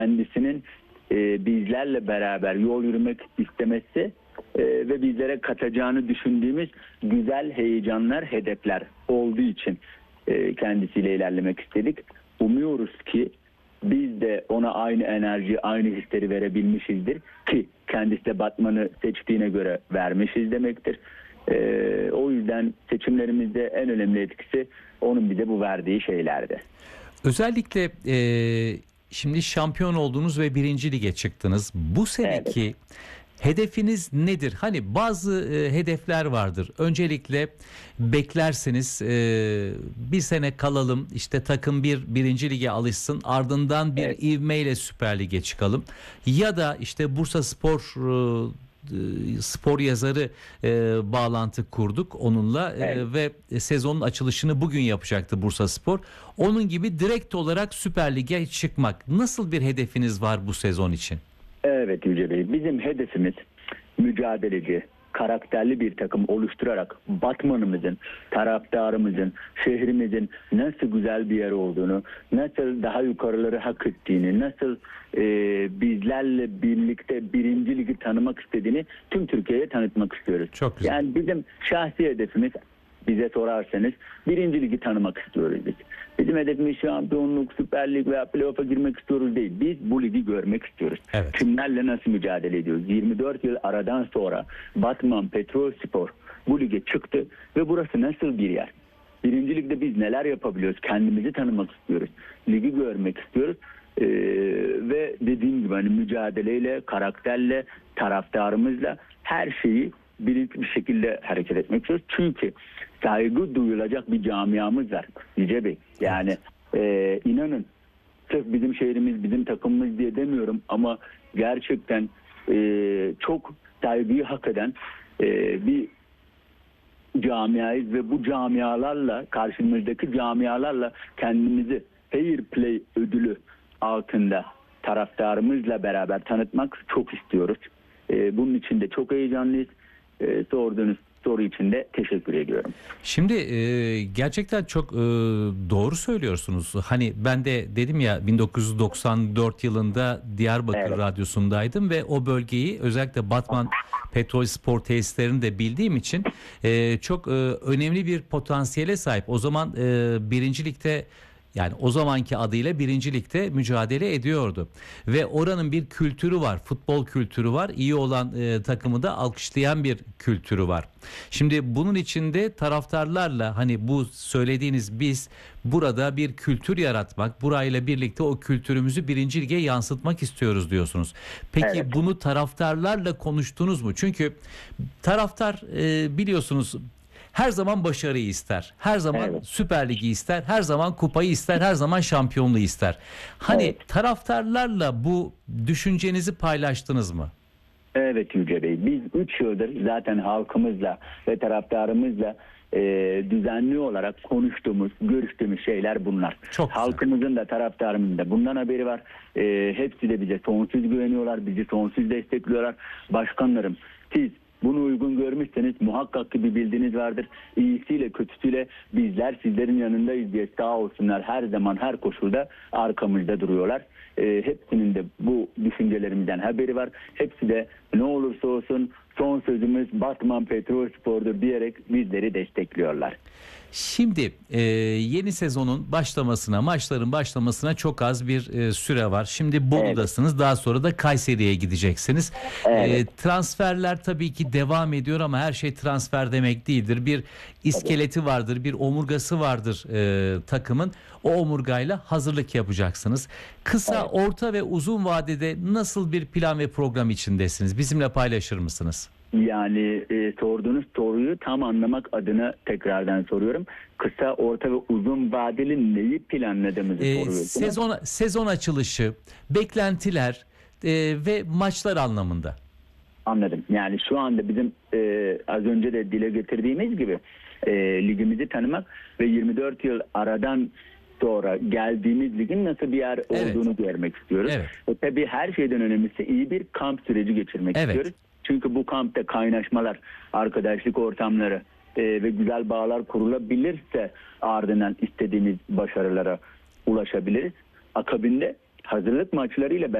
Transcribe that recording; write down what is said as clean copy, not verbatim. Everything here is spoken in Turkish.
kendisinin bizlerle beraber yol yürümek istemesi ve bizlere katacağını düşündüğümüz güzel heyecanlar, hedefler olduğu için kendisiyle ilerlemek istedik. Umuyoruz ki biz de ona aynı enerji, aynı hisleri verebilmişizdir ki kendisi de Batman'ı seçtiğine göre vermişiz demektir. O yüzden seçimlerimizde en önemli etkisi onun bize bu verdiği şeylerdi. Özellikle şimdi şampiyon oldunuz ve 1. Lige çıktınız. Bu seneki hedefiniz nedir? Hani bazı hedefler vardır. Öncelikle beklersiniz, bir sene kalalım, işte takım 1. Lige alışsın, ardından bir ivmeyle Süper Lig'e çıkalım. Ya da işte Bursaspor spor yazarı bağlantı kurduk onunla ve sezonun açılışını bugün yapacaktı Bursaspor. Onun gibi direkt olarak Süper Lig'e çıkmak. Nasıl bir hedefiniz var bu sezon için? Evet Yüce Bey, bizim hedefimiz mücadeleci, karakterli bir takım oluşturarak Batman'ımızın, taraftarımızın, şehrimizin nasıl güzel bir yer olduğunu, nasıl daha yukarıları hak ettiğini, nasıl bizlerle birlikte 1. Ligi tanımak istediğini tüm Türkiye'ye tanıtmak istiyoruz. Çok güzel. Yani bizim şahsi hedefimiz, bize sorarsanız 1. Ligi tanımak istiyoruz biz. Bizim hedefimiz şampiyonluk, Süper Lig veya playoff'a girmek istiyoruz değil. Biz bu ligi görmek istiyoruz. Evet. Kimlerle nasıl mücadele ediyoruz? 24 yıl aradan sonra Batman Petrolspor bu lige çıktı ve burası nasıl bir yer? 1. Ligde biz neler yapabiliyoruz? Kendimizi tanımak istiyoruz. Ligi görmek istiyoruz. Ve dediğim gibi hani mücadeleyle, karakterle, taraftarımızla her şeyi bilinçli bir şekilde hareket etmek istiyoruz. Çünkü saygı duyulacak bir camiamız var Yüce Bey. Yani inanın sırf bizim şehrimiz, bizim takımımız diye demiyorum ama gerçekten çok saygıyı hak eden bir camiayız ve bu camialarla, karşımızdaki camialarla kendimizi Fair Play ödülü altında taraftarımızla beraber tanıtmak çok istiyoruz. Bunun için de çok heyecanlıyız. Sorduğunuz soru için de teşekkür ediyorum. Şimdi gerçekten çok doğru söylüyorsunuz. Hani ben de dedim ya 1994 yılında Diyarbakır Radyosu'ndaydım ve o bölgeyi özellikle Batman Petrolspor tesislerini de bildiğim için çok önemli bir potansiyele sahip. O zaman 1. Lig'de, yani o zamanki adıyla 1. Lig'de mücadele ediyordu. Ve oranın bir kültürü var. Futbol kültürü var. İyi olan takımı da alkışlayan bir kültürü var. Şimdi bunun içinde taraftarlarla hani bu söylediğiniz biz burada bir kültür yaratmak, burayla birlikte o kültürümüzü 1. Lig'e yansıtmak istiyoruz diyorsunuz. Peki bunu taraftarlarla konuştunuz mu? Çünkü taraftar biliyorsunuz her zaman başarıyı ister. Her zaman Süper Lig'i ister. Her zaman kupayı ister. Her zaman şampiyonluğu ister. Hani taraftarlarla bu düşüncenizi paylaştınız mı? Evet Yüce Bey. Biz 3 yıldır zaten halkımızla ve taraftarımızla düzenli olarak konuştuğumuz, görüştüğümüz şeyler bunlar. Halkımızın da taraftarımızın da bundan haberi var. Hepsi de bize sonsuz güveniyorlar. Bizi sonsuz destekliyorlar. Başkanlarım, siz bunu uygun görmüşseniz muhakkak ki bir bildiğiniz vardır. İyisiyle kötüsüyle bizler sizlerin yanındayız diye sağ olsunlar, her zaman her koşulda arkamızda duruyorlar. Hepsinin de bu düşüncelerimizden haberi var. Hepsi de ne olursa olsun son sözümüz Batman Petrolspor'dur diyerek bizleri destekliyorlar. Şimdi yeni sezonun başlamasına, maçların başlamasına çok az bir süre var. Şimdi Bolu'dasınız, daha sonra da Kayseri'ye gideceksiniz. Transferler tabii ki devam ediyor ama her şey transfer demek değildir. Bir iskeleti vardır, bir omurgası vardır takımın. O omurgayla hazırlık yapacaksınız. Kısa, orta ve uzun vadede nasıl bir plan ve program içindesiniz? Bizimle paylaşır mısınız? Yani sorduğunuz soruyu tam anlamak adına tekrardan soruyorum. Kısa, orta ve uzun vadeli neyi planladığımızı soruyorsunuz. Sezon açılışı, beklentiler ve maçlar anlamında. Anladım. Yani şu anda bizim az önce de dile getirdiğimiz gibi ligimizi tanımak ve 24 yıl aradan sonra geldiğimiz ligin nasıl bir yer olduğunu görmek istiyoruz. Tabii her şeyden önemlisi iyi bir kamp süreci geçirmek istiyoruz. Çünkü bu kampta kaynaşmalar, arkadaşlık ortamları ve güzel bağlar kurulabilirse ardından istediğimiz başarılara ulaşabiliriz. Akabinde hazırlık maçlarıyla